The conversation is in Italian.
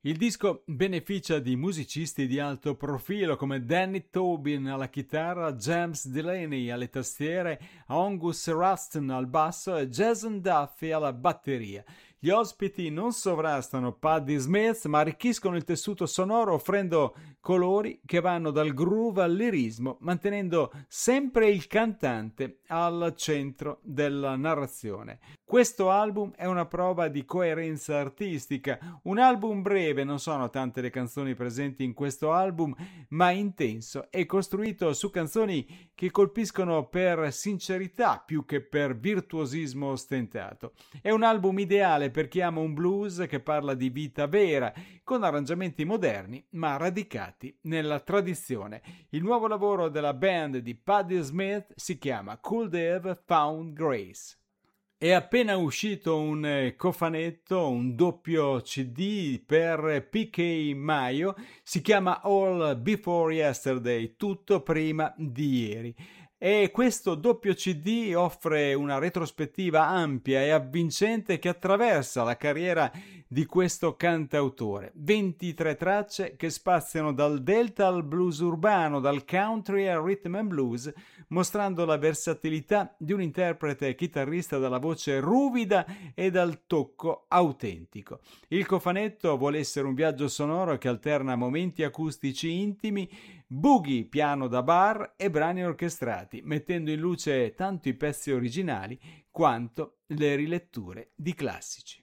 Il disco beneficia di musicisti di alto profilo come Danny Tobin alla chitarra, James Delaney alle tastiere, Angus Ruston al basso e Jason Duffy alla batteria. Gli ospiti non sovrastano Patti Smith, ma arricchiscono il tessuto sonoro offrendo colori che vanno dal groove al lirismo, mantenendo sempre il cantante al centro della narrazione. Questo album è una prova di coerenza artistica, un album breve, non sono tante le canzoni presenti in questo album, ma intenso e costruito su canzoni che colpiscono per sincerità più che per virtuosismo ostentato. È un album ideale per chi ama un blues che parla di vita vera, con arrangiamenti moderni ma radicati nella tradizione. Il nuovo lavoro della band di Patti Smith si chiama Could Have Found Grace. È appena uscito un cofanetto, un doppio CD per PK Mayo, si chiama All Before Yesterday, tutto prima di ieri. E questo doppio CD offre una retrospettiva ampia e avvincente che attraversa la carriera di questo cantautore. 23 tracce che spaziano dal delta al blues urbano, dal country al rhythm and blues, mostrando la versatilità di un interprete e chitarrista dalla voce ruvida e dal tocco autentico. Il cofanetto vuole essere un viaggio sonoro che alterna momenti acustici intimi, boogie, piano da bar e brani orchestrati, mettendo in luce tanto i pezzi originali quanto le riletture di classici.